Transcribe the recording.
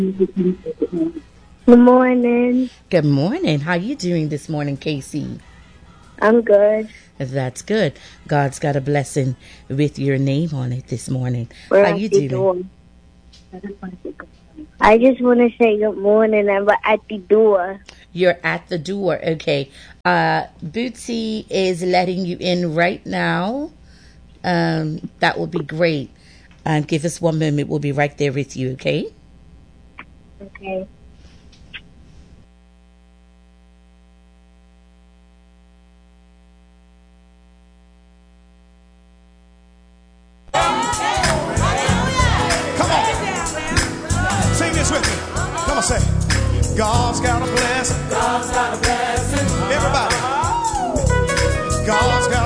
Good morning. Good morning. How you doing this morning, Casey? I'm good. That's good. God's got a blessing with your name on it this morning. We're How at you the doing? door. I just want to say good morning. I'm at the door. You're at the door. Okay. Bootsy is letting you in right now. That will be great. Give us one moment. We'll be right there with you, okay? Okay. Come on. Sing this with me. Come on, say. God's got a blessing. God's got a blessing. Everybody. God's got